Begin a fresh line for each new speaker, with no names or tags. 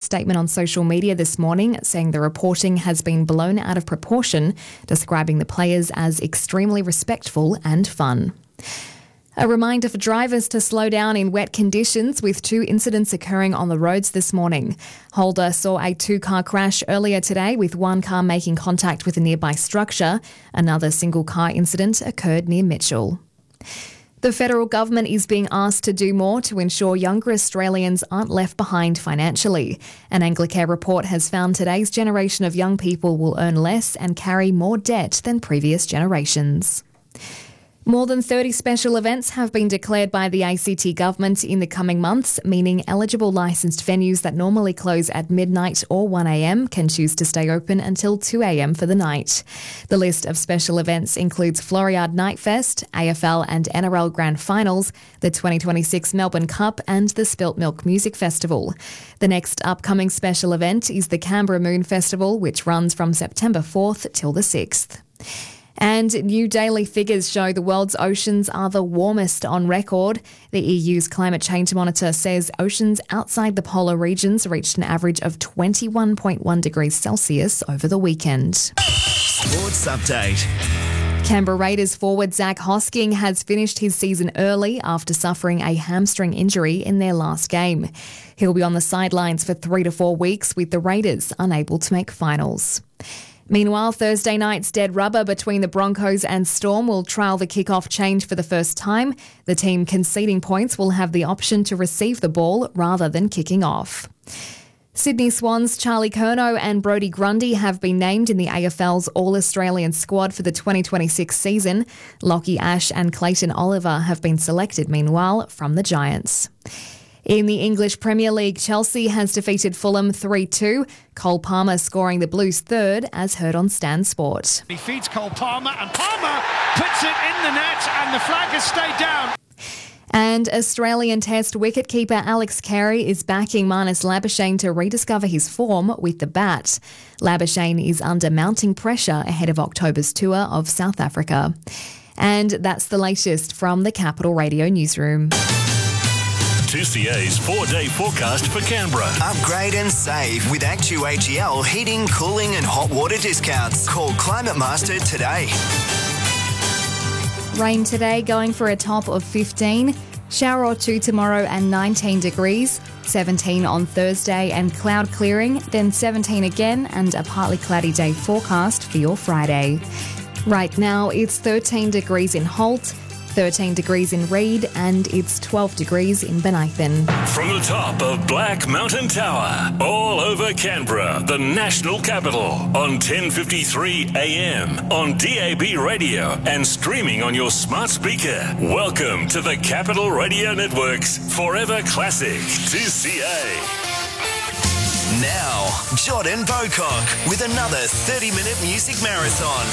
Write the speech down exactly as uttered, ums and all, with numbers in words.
statement on social media this morning saying the reporting has been blown out of proportion, describing the players as extremely respectful and fun. A reminder for drivers to slow down in wet conditions, with two incidents occurring on the roads this morning. Holder saw a two-car crash earlier today, with one car making contact with a nearby structure. Another single-car incident occurred near Mitchell. The federal government is being asked to do more to ensure younger Australians aren't left behind financially. An Anglicare report has found today's generation of young people will earn less and carry more debt than previous generations. More than thirty special events have been declared by the A C T government in the coming months, meaning eligible licensed venues that normally close at midnight or one a m can choose to stay open until two a m for the night. The list of special events includes Floriade Nightfest, A F L and N R L Grand Finals, the twenty twenty-six Melbourne Cup and the Spilt Milk Music Festival. The next upcoming special event is the Canberra Moon Festival, which runs from September fourth till the sixth. And new daily figures show the world's oceans are the warmest on record. The E U's climate change monitor says oceans outside the polar regions reached an average of twenty-one point one degrees Celsius over the weekend.
Sports update.
Canberra Raiders forward Zach Hosking has finished his season early after suffering a hamstring injury in their last game. He'll be on the sidelines for three to four weeks, with the Raiders unable to make finals. Meanwhile, Thursday night's dead rubber between the Broncos and Storm will trial the kickoff change for the first time. The team conceding points will have the option to receive the ball rather than kicking off. Sydney Swans' Charlie Curnow and Brodie Grundy have been named in the A F L's All-Australian squad for the twenty twenty-six season. Lockie Ash and Clayton Oliver have been selected, meanwhile, from the Giants. In the English Premier League, Chelsea has defeated Fulham three two, Cole Palmer scoring the Blues' third, as heard on Stan Sport.
He feeds Cole Palmer, and Palmer puts it in the net, and the flag has stayed down.
And Australian Test wicketkeeper Alex Carey is backing Marnus Labuschagne to rediscover his form with the bat. Labuschagne is under mounting pressure ahead of October's tour of South Africa. And that's the latest from the Capital Radio newsroom.
two C A's four-day forecast for Canberra.
Upgrade and save with Actu A G L heating, cooling and hot water discounts. Call Climate Master today.
Rain today, going for a top of fifteen. Shower or two tomorrow and nineteen degrees. seventeen on Thursday and cloud clearing, then seventeen again and a partly cloudy day forecast for your Friday. Right now it's thirteen degrees in Holt, thirteen degrees in Reid, and it's twelve degrees in Benithan.
From the top of Black Mountain Tower, all over Canberra, the national capital, on ten fifty-three A M, on D A B radio, and streaming on your smart speaker. Welcome to the Capital Radio Network's Forever Classic two C A.
Now, Jordan Bocock with another thirty-minute music marathon.